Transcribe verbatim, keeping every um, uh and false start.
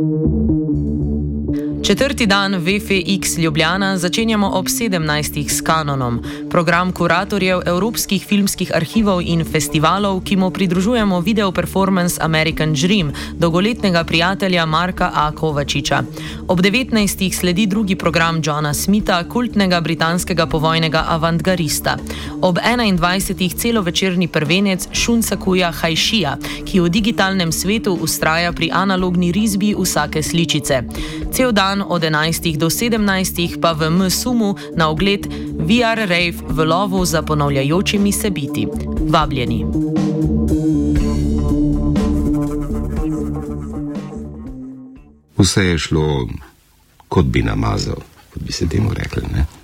Četrti dan V F X Ljubljana začenjamo ob sedemnajstih s Kanonom, program kuratorjev evropskih filmskih arhivov in festivalov, ki mu pridružujemo video performance American Dream, dolgoletnega prijatelja Marka A. Kovačiča. Ob devetnajstih sledi drugi program Johna Smitha, kultnega britanskega povojnega avantgarista. Ob enaindvajsetih celovečerni prvenec Shunsakuja Hajšija, ki v digitalnem svetu ustraja pri analogni risbi vsake sličice. Cel dan od enajstih do sedemnajstih pa v M S U M-u na ogled V R Rave v lovu za ponavljajočimi se biti. Vabljeni! Vse je šlo, kot bi namazal, kot bi se temu rekli, ne?